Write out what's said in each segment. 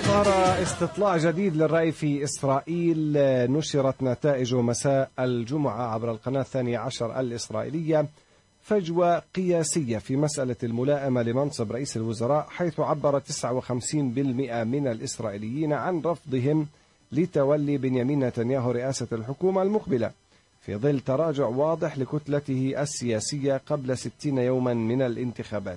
أظهر استطلاع جديد للرأي في إسرائيل نشرت نتائجه مساء الجمعة عبر القناة 12 الإسرائيلية فجوة قياسية في مسألة الملائمة لمنصب رئيس الوزراء، حيث عبر 59% من الإسرائيليين عن رفضهم لتولي بنيامين نتنياهو رئاسة الحكومة المقبلة، في ظل تراجع واضح لكتلته السياسية قبل 60 يوما من الانتخابات.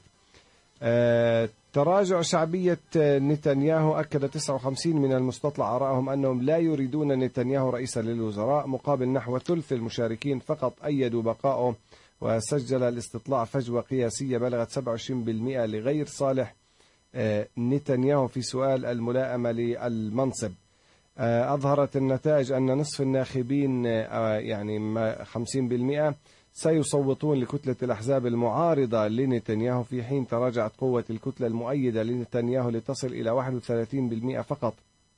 تراجع شعبية نتنياهو. أكد 59 من المستطلع آرائهم أنهم لا يريدون نتنياهو رئيسا للوزراء، مقابل نحو ثلث المشاركين فقط أيدوا بقائه. وسجل الاستطلاع فجوة قياسية بلغت 27% لغير صالح نتنياهو في سؤال الملائمة للمنصب. أظهرت النتائج أن نصف الناخبين يعني 50% سيصوتون لكتلة الأحزاب المعارضة لنتنياهو، في حين تراجعت قوة الكتلة المؤيدة لنتنياهو لتصل إلى 31% فقط.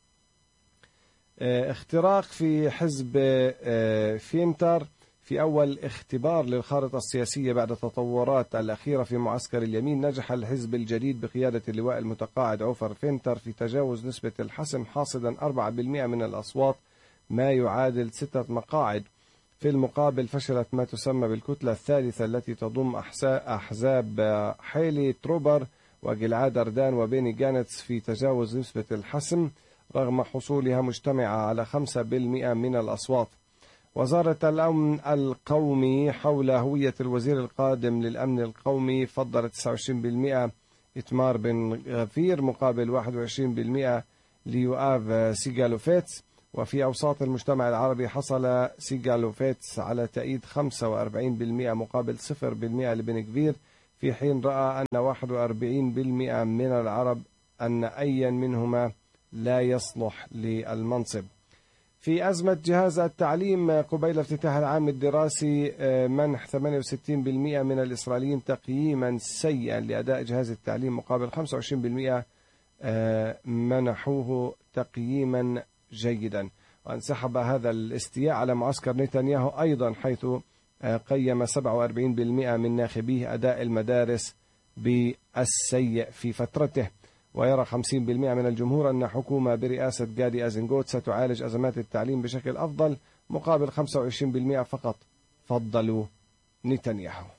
اختراق في حزب فينتر. في أول اختبار للخارطة السياسية بعد التطورات الأخيرة في معسكر اليمين، نجح الحزب الجديد بقيادة اللواء المتقاعد عوفر فينتر في تجاوز نسبة الحسم، حاصدا 4% من الأصوات، ما يعادل 6 مقاعد. في المقابل فشلت ما تسمى بالكتلة الثالثة التي تضم أحزاب حيلي تروبر وجلعاد أردان وبيني جانتس في تجاوز نسبة الحسم، رغم حصولها مجتمعة على 5% من الأصوات. وزارة الأمن القومي حول هوية الوزير القادم للأمن القومي فضلت 29% إتمار بن غفير مقابل 21% ليؤاف سيغالوفيتس. وفي أوساط المجتمع العربي حصل سيغالوفيتس على تأييد 45% مقابل 0% لبن غفير، في حين رأى أن 41% من العرب أن أي منهما لا يصلح للمنصب. في أزمة جهاز التعليم قبيل افتتاح العام الدراسي، منح 68% من الإسرائيليين تقييما سيئا لأداء جهاز التعليم مقابل 25% منحوه تقييما جيدا. وانسحب هذا الاستياء على معسكر نتنياهو أيضا، حيث قيم 47% من ناخبيه أداء المدارس بالسيء في فترته. ويرى 50% من الجمهور أن حكومة برئاسة جادي أزنغوت ستعالج أزمات التعليم بشكل أفضل، مقابل 25% فقط فضلوا نتنياهو.